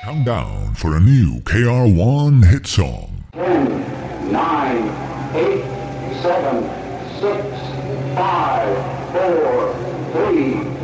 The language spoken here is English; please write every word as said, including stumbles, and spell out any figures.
Countdown for a new K R one hit song. ten, nine, eight, seven, six, five, four, three,